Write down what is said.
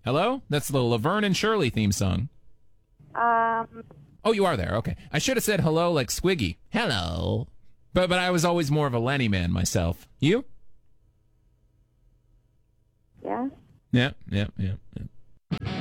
Hello? That's the Laverne and Shirley theme song. Oh, you are there. Okay. I should have said hello like Squiggy. Hello. But I was always more of a Lenny man myself. You? Yeah. Yeah.